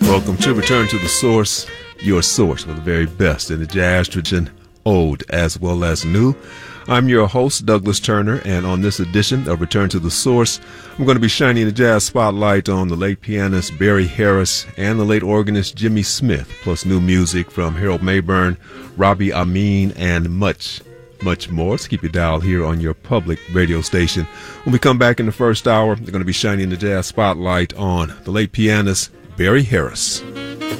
Welcome to Return to the Source, your source for the very best in the jazz tradition, old as well as new. I'm your host, Douglas Turner, and on this edition of Return to the Source, I'm going to be shining the jazz spotlight on the late pianist Barry Harris and the late organist Jimmy Smith, plus new music from Harold Mayburn, Robbie Amine, and much more. So keep your dial here on your public radio station. When we come back in the first hour, they're going to be shining the jazz spotlight on the late pianist Barry Harris.